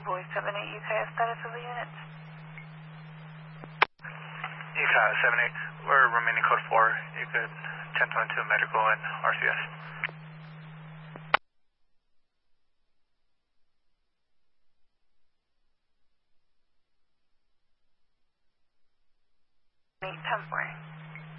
Boy 78 UKS status of the units. UKS 78, we're remaining code 4. You could 1022 medical and RCS. Meet 10-4.